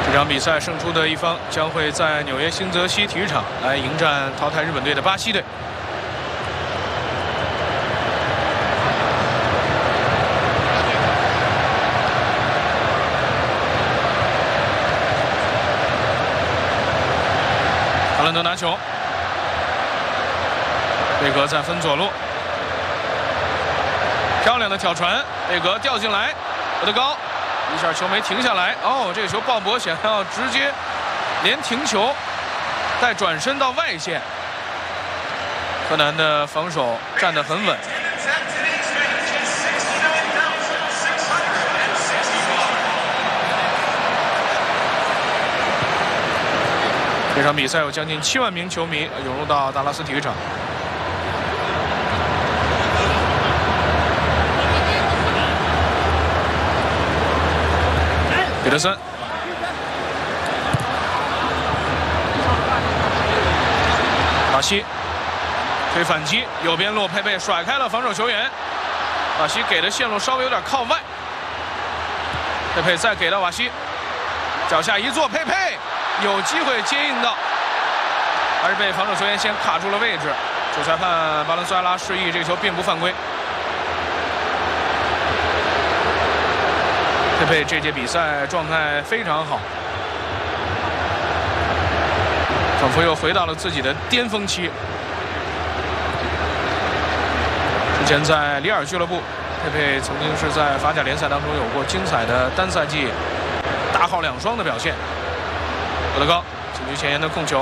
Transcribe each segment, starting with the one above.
这场比赛胜出的一方将会在纽约新泽西体育场来迎战淘汰日本队的巴西队。哈兰德拿球，贝格在分左路，漂亮的挑传，贝格掉进来，俄德高。 一下球没停下来，哦，这个球鲍勃想要直接连停球，带转身到外线。柯南的防守站得很稳。这场比赛有将近7万名球迷涌入到达拉斯体育场。 彼得森，巴西推反击，右边路佩佩甩开了防守球员，巴西给的线路稍微有点靠外，佩佩再给到瓦西，脚下一坐，佩佩有机会接应到，还是被防守球员先卡住了位置，主裁判巴伦苏埃拉示意这个球并不犯规。 佩佩这届比赛状态非常好，仿佛又回到了自己的巅峰期。之前在里尔俱乐部，佩佩曾经是在法甲联赛当中有过精彩的单赛季大号2双的表现。俄德高禁区前沿的控球，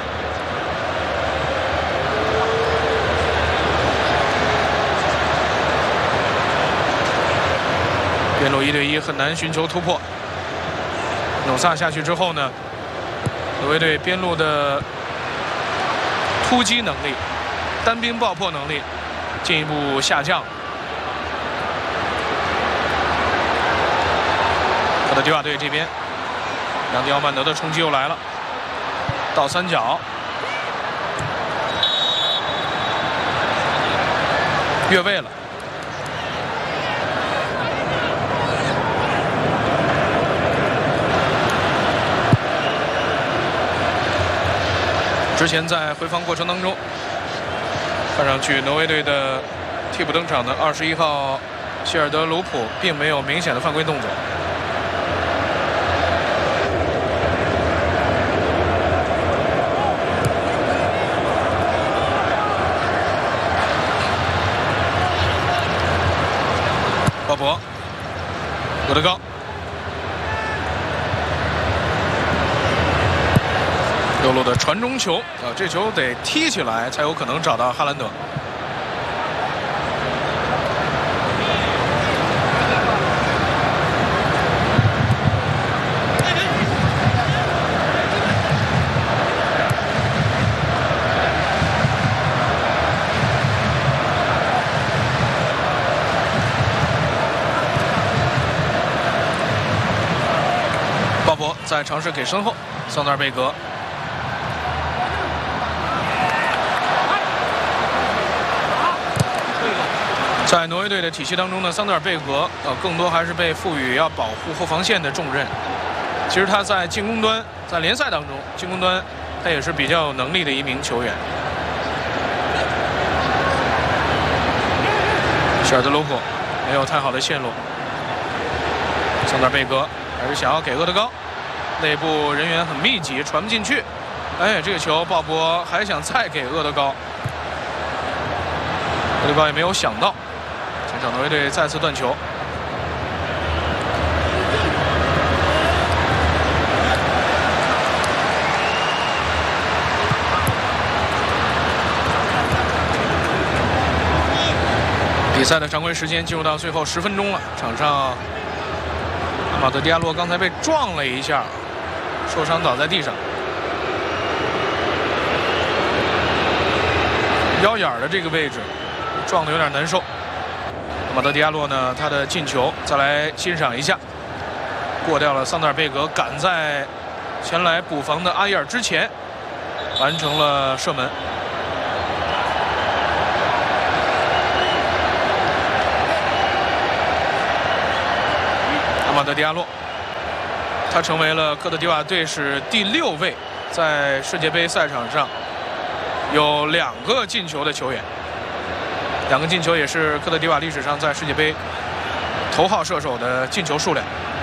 边路1对1很难寻求突破。努萨下去之后呢，挪威队边路的突击能力、单兵爆破能力进一步下降。科特迪瓦队这边，杨迪奥曼德的冲击又来了，倒三角，越位了。 之前在回防过程当中，看上去挪威队的替补登场的21号希尔德鲁普并没有明显的犯规动作。鲍勃，俄德高。 右路的传中球啊，这球得踢起来才有可能找到哈兰德。鲍勃在尝试给身后，桑德尔贝格。 在挪威队的体系当中呢，桑德尔贝格更多还是被赋予要保护后防线的重任。其实他在进攻端，在联赛当中，进攻端他也是比较有能力的一名球员。希尔德鲁普没有太好的线路，桑德尔贝格还是想要给厄德高，内部人员很密集，传不进去。哎，这个球鲍勃还想再给厄德高，厄德高也没有想到。 前场挪威队再次断球，比赛的常规时间进入到最后10分钟了。场上，阿马德迪亚洛刚才被撞了一下，受伤倒在地上，腰眼的这个位置撞得有点难受。 马德迪亚洛呢，他的进球，再来欣赏一下，过掉了桑德尔贝格，赶在前来补防的阿伊尔之前，完成了射门。阿马德迪亚洛他成为了科特迪瓦队史第6位在世界杯赛场上有2个进球的球员。2个进球也是科特迪瓦历史上在世界杯头号射手的进球数量。